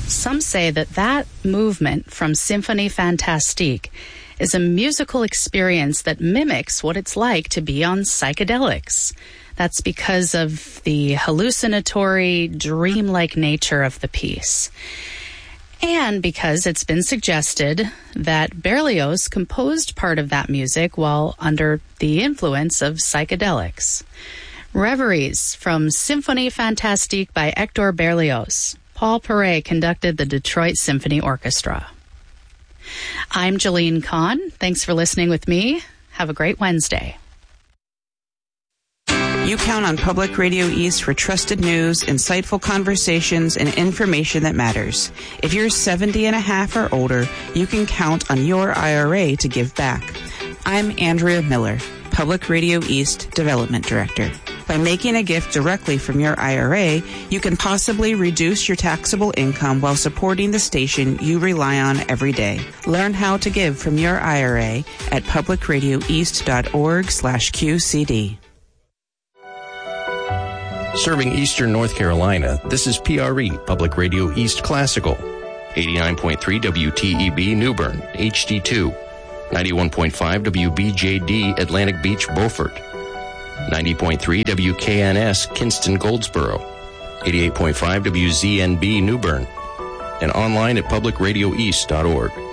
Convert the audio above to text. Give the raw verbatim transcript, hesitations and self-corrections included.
Some say that that movement from Symphonie Fantastique is a musical experience that mimics what it's like to be on psychedelics. That's because of the hallucinatory, dreamlike nature of the piece. And because it's been suggested that Berlioz composed part of that music while under the influence of psychedelics. Reveries from Symphonie Fantastique by Hector Berlioz. Paul Perret conducted the Detroit Symphony Orchestra. I'm Jolene Kahn. Thanks for listening with me. Have a great Wednesday. You count on Public Radio East for trusted news, insightful conversations, and information that matters. If you're seventy and a half or older, you can count on your I R A to give back. I'm Andrea Miller, Public Radio East Development Director. By making a gift directly from your I R A, you can possibly reduce your taxable income while supporting the station you rely on every day. Learn how to give from your I R A at publicradioeast.org slash QCD. Serving Eastern North Carolina, this is P R E, Public Radio East Classical. eighty-nine point three W T E B New Bern, H D two. ninety-one point five W B J D Atlantic Beach, Beaufort. ninety point three W K N S Kinston, Goldsboro. eighty-eight point five W Z N B New Bern. And online at public radio east dot org.